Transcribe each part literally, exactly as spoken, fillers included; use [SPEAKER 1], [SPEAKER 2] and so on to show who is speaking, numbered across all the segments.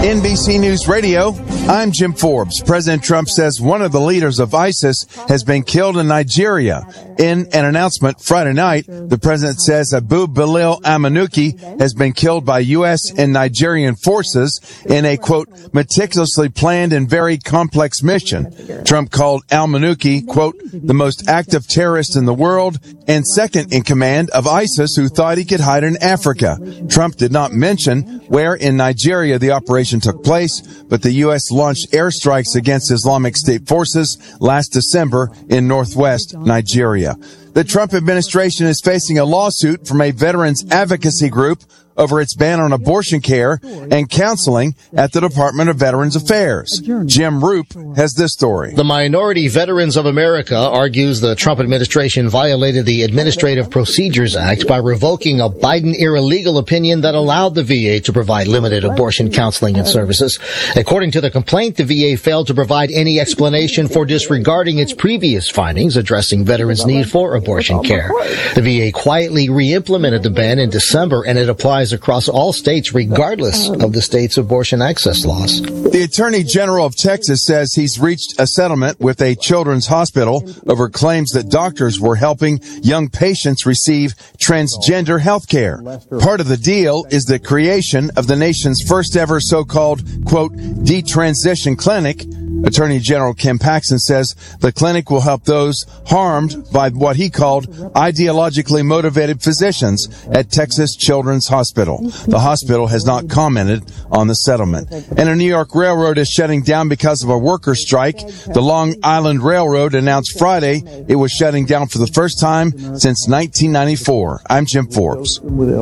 [SPEAKER 1] N B C News Radio, I'm Jim Forbes. President Trump says one of the leaders of ISIS has been killed in Nigeria. In an announcement Friday night, the president says Abu Bilal al-Manuki has been killed by U S and Nigerian forces in a, quote, meticulously planned and very complex mission. Trump called al-Manuki, quote, the most active terrorist in the world and second in command of ISIS who thought he could hide in Africa. Trump did not mention where in Nigeria the operation took place, but the U S launched airstrikes against Islamic State forces last December in northwest Nigeria. The Trump administration is facing a lawsuit from a veterans advocacy group over its ban on abortion care and counseling at the Department of Veterans Affairs. Jim Roop has this story.
[SPEAKER 2] The Minority Veterans of America argues the Trump administration violated the Administrative Procedures Act by revoking a Biden-era legal opinion that allowed the V A to provide limited abortion counseling and services. According to the complaint, the V A failed to provide any explanation for disregarding its previous findings addressing veterans' need for abortion care. The V A quietly re-implemented the ban in December, and it applies across all states regardless of the state's abortion access laws.
[SPEAKER 1] The Attorney General of Texas says he's reached a settlement with a children's hospital over claims that doctors were helping young patients receive transgender health care. Part of the deal is the creation of the nation's first ever so-called, quote, detransition clinic. Attorney General Ken Paxton says the clinic will help those harmed by what he called ideologically motivated physicians at Texas Children's Hospital. The hospital has not commented on the settlement. And a New York railroad is shutting down because of a worker strike. The Long Island Railroad announced Friday it was shutting down for the first time since nineteen ninety-four. I'm Jim Forbes.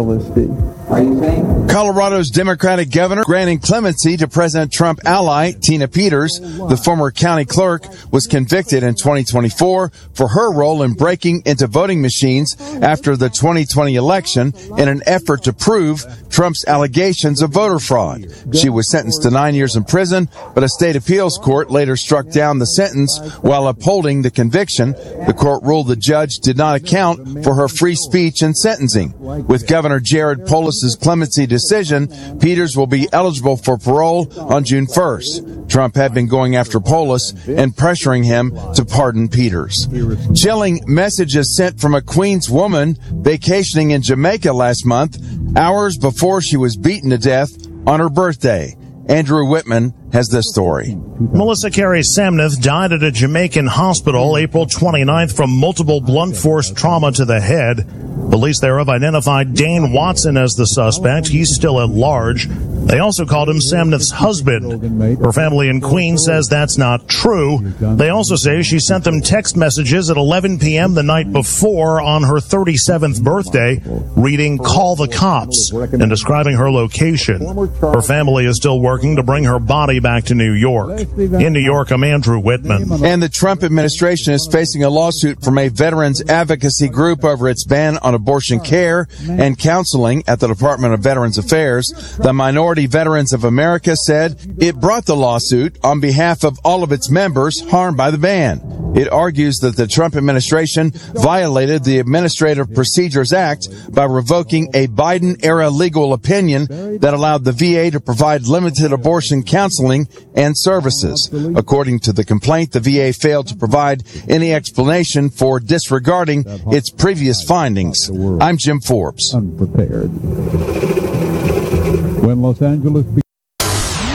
[SPEAKER 1] Colorado's Democratic governor granting clemency to President Trump ally Tina Peters. The former county clerk was convicted in twenty twenty-four for her role in breaking into voting machines after the twenty twenty election in an effort to prove Trump's allegations of voter fraud. She was sentenced to nine years in prison, but a state appeals court later struck down the sentence while upholding the conviction. The court ruled the judge did not account for her free speech in sentencing. With Governor Jared Polis's clemency decision, Peters will be eligible for parole on June first. Trump had been going after Polis and pressuring him to pardon Peters. Chilling messages sent from a Queens woman vacationing in Jamaica last month, hours before she was beaten to death on her birthday. Andrew Whitman has this story.
[SPEAKER 3] Melissa Carey Samnith died at a Jamaican hospital April twenty-ninth from multiple blunt force trauma to the head. Police there have identified Dane Watson as the suspect. He's still at large. They also called him Samnith's husband. Her family in Queens says that's not true. They also say she sent them text messages at eleven p.m. the night before on her thirty-seventh birthday, reading "Call the cops" and describing her location. Her family is still working to bring her body back to New York. In New York, I'm Andrew Whitman.
[SPEAKER 1] And the Trump administration is facing a lawsuit from a veterans advocacy group over its ban on abortion care and counseling at the Department of Veterans Affairs. The Minority Veterans of America said it brought the lawsuit on behalf of all of its members harmed by the ban. It argues that the Trump administration violated the Administrative Procedures Act by revoking a Biden-era legal opinion that allowed the V A to provide limited abortion counseling and services. According to the complaint, the V A failed to provide any explanation for disregarding its previous findings. I'm Jim Forbes.
[SPEAKER 4] Unprepared. When Los Angeles